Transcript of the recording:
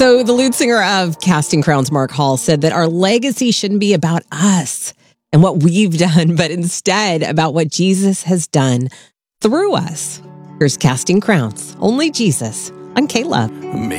So the lead singer of Casting Crowns, Mark Hall, said that our legacy shouldn't be about us and what we've done, but instead about what Jesus has done through us. Here's Casting Crowns, Only Jesus on K-Love.